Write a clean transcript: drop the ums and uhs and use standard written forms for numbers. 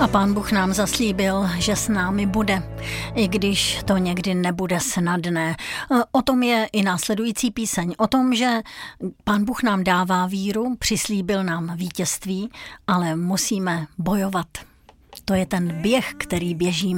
A Pán Bůh nám zaslíbil, že s námi bude, i když to někdy nebude snadné. O tom je i následující píseň, o tom, že Pán Bůh nám dává víru, přislíbil nám vítězství, ale musíme bojovat. To je ten běh, který běžíme.